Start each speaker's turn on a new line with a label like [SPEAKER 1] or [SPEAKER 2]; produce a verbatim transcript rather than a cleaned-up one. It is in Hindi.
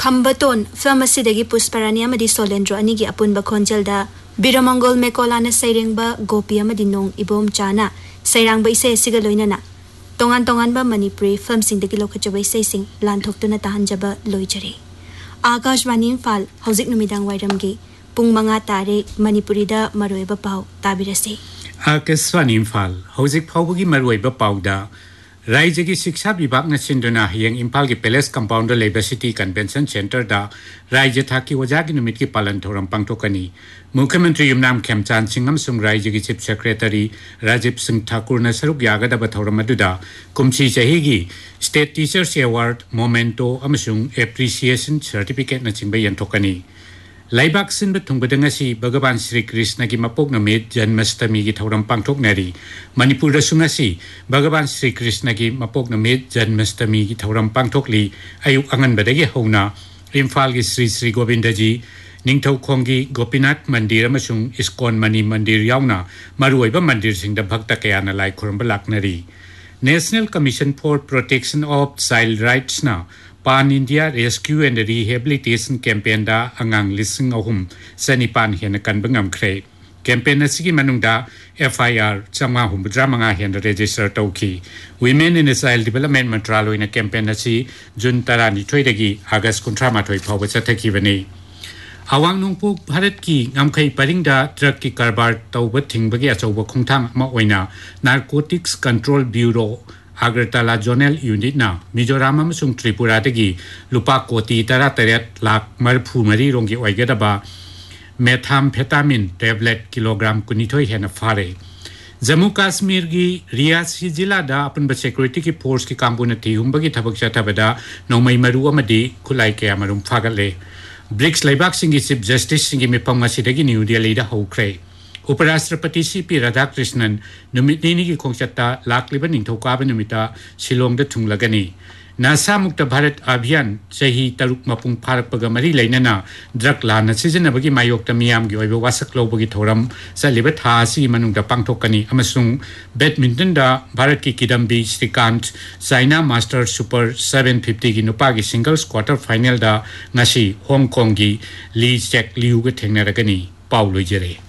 [SPEAKER 1] खंबतोन फिल्म असिदगी पुष्परानी अमदी सोलेंद्रो अनिगी अपुनबा खोंजेलदा बिरमंगोल मेकोलाना सैरेंगबा गोपी अमदी नोंग इबोम चाना सैरांगबा इसे सिगा लोइनाना तोंगान तोंगानबा मणिपुरी फिल्म सिंगदगी लोखचबा इसेसिंग लानथोक्तुना ताहनजबा लोइजरे आकाशवाणी इम्फाल हौजिक नुमिदांग वाइरमगी पुंग मंगा तारे मणिपुरीदा मरोइबा पाउ ताबिरसे
[SPEAKER 2] आकाशवाणी इम्फाल हौजिक फाउबगी मरोइबा पाउदा राज्य की शिक्षा विभाग ने सिंधुना हियंग इम्फाल की palace compound labour city convention centre दा राज्य था की वजह की निमित्त की पालन थोरम पांगथोकनी मुख्यमंत्री युमनाम खेमचांद सिंह अमसुंग राज्य की चीफ सेक्रेटरी राजीव सिंह ठाकुर ने सरुक यागदबा theorem अदुदा Kumsi चहीगी state teachers award memento अमसुंग appreciation certificate न चिंबा यंथोकनी लाइबाक सिंब थुंगदंगसी भगवान श्री कृष्ण की मपोक नमित जन्माष्टमी की थौरम पांगथोकनारी मणिपुर सुंगसी भगवान श्री कृष्ण की मपोक नमित जन्माष्टमी की थौरम पांगथोकली अयुक अंगनबदगी हौना इम्फाल की श्री श्री गोविंद जी निंगथौखोंगी गोपीनाथ मंदिर अमसुंग इस्कॉन मणि मंदिर यावना मरुओइबा मंदिर सिंगदा भक्त कयाना लाइ खुरंबा लाकनरी national commission for protection of child rights ना पान India rescue and rehabilitation campaign दा अंगांग लिसिंग अहुम सनिपान हेन कनबा ngamkhre campaign असigi manungda F I R chama humdra manga hen register tauki women in child development mantraloi na campaign asi jun tarani thoidagi august kuntra mathoi phawba chathaki bani awang nungpu bharat ki ngamkhai paringda drug ki karbar tauba thingbagi achauba khungthang ma oina narcotics control bureau Agartala Zonal Unit na Mizoram amasung Tripura dagi lupa koti tara teret lak marphu mari rongi oigadaba methamphetamine tablet kilogram kunithoi hena fare Jammu Kashmir gi Riyasi jila da apan ba security ki force ki kambuna thi humbagi thabak chathabada nomai maru amadi khulai ke amarum phagale BRICS laibak singi chief justice singi mipam ngasidagi New Delhi da hokre उपराष्ट्रपति सीपी राधाकृष्णन नुमितनी की खोंगचत्ता लाकलिबा निंगथौकाबा नुमिता शिलोंग द थुंगलगनी नासा मुक्त भारत अभियान सही तरुक मपुंग फारकपगा मरी लैनना ड्रग लाना सिजनबगी मायोक्ता मियाम की ओइबा वासक लौबगी थोरम सलिबा था असि मनुंगदा पांगथोकनी अमसुंग बैडमिंटन दा भारत की Kidambi Shrikant China master super seven fifty की नुपा की सिंगल्स क्वार्टर फाइनल दा ngasi हांगकांग की ली चेक लियू ग थेंगनरगनी पाउ लोइजरे